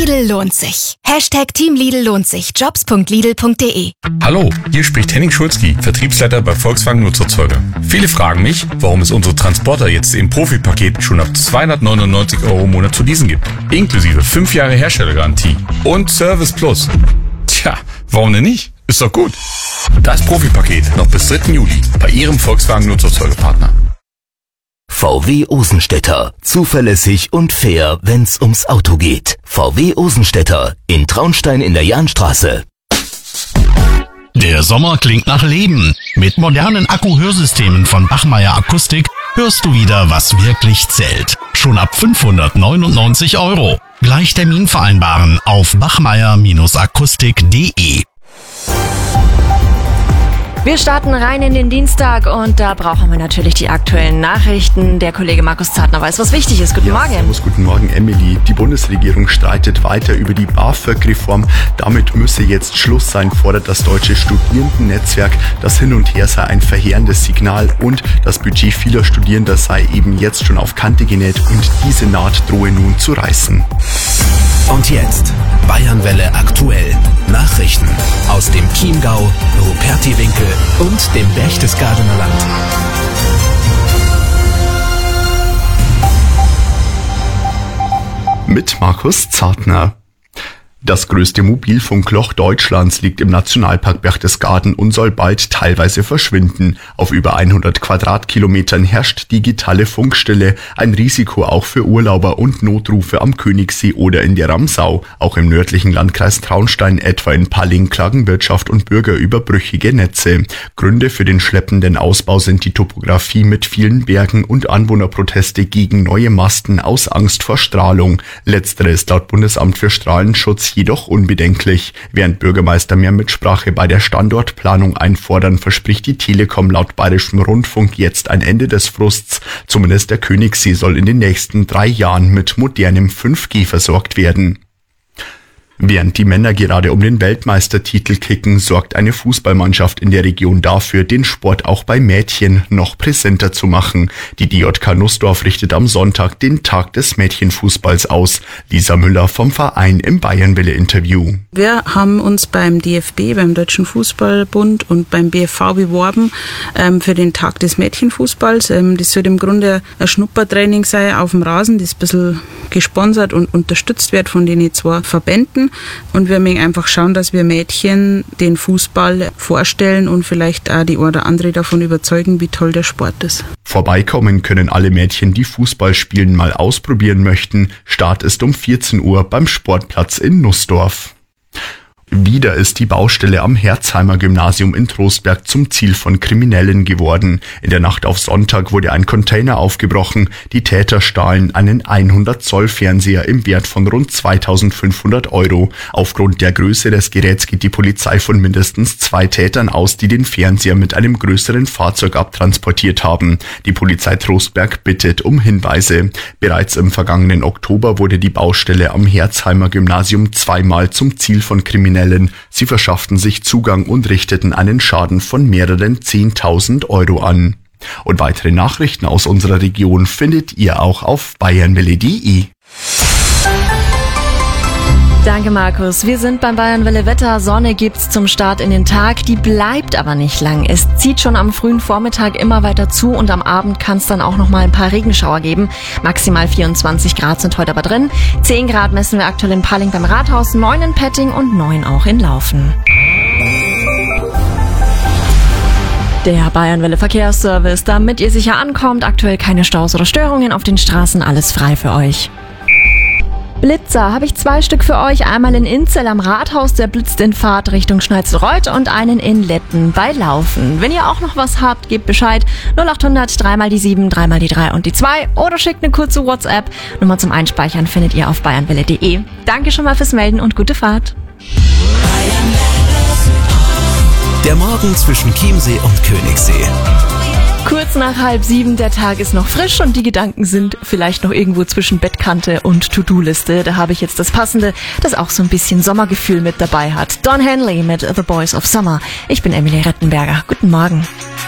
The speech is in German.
Lidl lohnt sich. Team Lidl lohnt sich. Jobs.lidl.de. Hallo, hier spricht Henning Schulzki, Vertriebsleiter bei Volkswagen Nutzerzeuger. Viele fragen mich, warum es unsere Transporter jetzt im Profipaket schon ab 299 € im Monat zu leasen gibt. Inklusive 5 Jahre Herstellergarantie und Service Plus. Tja, warum denn nicht? Ist doch gut. Das Profipaket noch bis 3. Juli bei Ihrem Volkswagen Nutzerzeugerpartner. VW Osenstädter. Zuverlässig und fair, wenn's ums Auto geht. VW Osenstädter in Traunstein in der Jahnstraße. Der Sommer klingt nach Leben. Mit modernen Akku-Hörsystemen von Bachmeier Akustik hörst du wieder, was wirklich zählt. Schon ab 599 €. Gleich Termin vereinbaren auf bachmeier-akustik.de. Wir starten rein in den Dienstag und da brauchen wir natürlich die aktuellen Nachrichten. Der Kollege Markus Zartner weiß, was wichtig ist. Guten Morgen. Servus, guten Morgen, Emily. Die Bundesregierung streitet weiter über die BAföG-Reform. Damit müsse jetzt Schluss sein, fordert das deutsche Studierendennetzwerk. Das Hin und Her sei ein verheerendes Signal und das Budget vieler Studierender sei eben jetzt schon auf Kante genäht und diese Naht drohe nun zu reißen. Und jetzt Bayernwelle aktuell. Nachrichten aus dem Chiemgau, Rupertiwinkel und dem Berchtesgadener Land. Mit Markus Zartner. Das größte Mobilfunkloch Deutschlands liegt im Nationalpark Berchtesgaden und soll bald teilweise verschwinden. Auf über 100 Quadratkilometern herrscht digitale Funkstille, ein Risiko auch für Urlauber und Notrufe am Königssee oder in der Ramsau. Auch im nördlichen Landkreis Traunstein, etwa in Palling, klagen Wirtschaft und Bürger über brüchige Netze. Gründe für den schleppenden Ausbau sind die Topografie mit vielen Bergen und Anwohnerproteste gegen neue Masten aus Angst vor Strahlung. Letztere ist laut Bundesamt für Strahlenschutz jedoch unbedenklich. Während Bürgermeister mehr Mitsprache bei der Standortplanung einfordern, verspricht die Telekom laut Bayerischem Rundfunk jetzt ein Ende des Frusts. Zumindest der Königssee soll in den nächsten 3 Jahren mit modernem 5G versorgt werden. Während die Männer gerade um den Weltmeistertitel kicken, sorgt eine Fußballmannschaft in der Region dafür, den Sport auch bei Mädchen noch präsenter zu machen. Die DJK Nussdorf richtet am Sonntag den Tag des Mädchenfußballs aus. Lisa Müller vom Verein im Bayernwelle-Interview. Wir haben uns beim DFB, beim Deutschen Fußballbund und beim BFV beworben für den Tag des Mädchenfußballs. Das soll im Grunde ein Schnuppertraining sein auf dem Rasen, das ein bisschen gesponsert und unterstützt wird von den 2 Verbänden. Und wir müssen einfach schauen, dass wir Mädchen den Fußball vorstellen und vielleicht auch die oder andere davon überzeugen, wie toll der Sport ist. Vorbeikommen können alle Mädchen, die Fußball spielen, mal ausprobieren möchten. Start ist um 14 Uhr beim Sportplatz in Nussdorf. Wieder ist die Baustelle am Herzheimer Gymnasium in Trostberg zum Ziel von Kriminellen geworden. In der Nacht auf Sonntag wurde ein Container aufgebrochen. Die Täter stahlen einen 100-Zoll-Fernseher im Wert von rund 2.500 €. Aufgrund der Größe des Geräts geht die Polizei von mindestens 2 Tätern aus, die den Fernseher mit einem größeren Fahrzeug abtransportiert haben. Die Polizei Trostberg bittet um Hinweise. Bereits im vergangenen Oktober wurde die Baustelle am Herzheimer Gymnasium 2-mal zum Ziel von Kriminellen. Sie verschafften sich Zugang und richteten einen Schaden von mehreren 10.000 € an. Und weitere Nachrichten aus unserer Region findet ihr auch auf bayernwelle.de. Danke, Markus. Wir sind beim Bayernwelle Wetter. Sonne gibt's zum Start in den Tag. Die bleibt aber nicht lang. Es zieht schon am frühen Vormittag immer weiter zu und am Abend kann es dann auch noch mal ein paar Regenschauer geben. Maximal 24 Grad sind heute aber drin. 10 Grad messen wir aktuell in Palling beim Rathaus, 9 in Petting und 9 auch in Laufen. Der Bayernwelle Verkehrsservice, damit ihr sicher ankommt. Aktuell keine Staus oder Störungen auf den Straßen. Alles frei für euch. Blitzer habe ich 2 Stück für euch. Einmal in Inzell am Rathaus, der blitzt in Fahrt Richtung Schneizelreuth und einen in Letten bei Laufen. Wenn ihr auch noch was habt, gebt Bescheid. 0800 3 mal die 7, 3 mal die 3 und die 2 oder schickt eine kurze WhatsApp. Nummer zum Einspeichern findet ihr auf bayernwelle.de. Danke schon mal fürs Melden und gute Fahrt. Der Morgen zwischen Chiemsee und Königssee. Kurz nach 6:30, der Tag ist noch frisch und die Gedanken sind vielleicht noch irgendwo zwischen Bettkante und To-Do-Liste. Da habe ich jetzt das Passende, das auch so ein bisschen Sommergefühl mit dabei hat. Don Henley mit The Boys of Summer. Ich bin Emily Rettenberger. Guten Morgen.